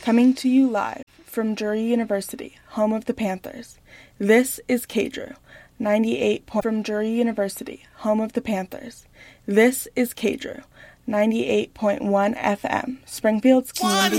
Coming to you live from Drury University, home of the Panthers. This is KDRU, 98. From Drury University, home of the Panthers. This is KDRU, 98.1 FM, Springfield's community.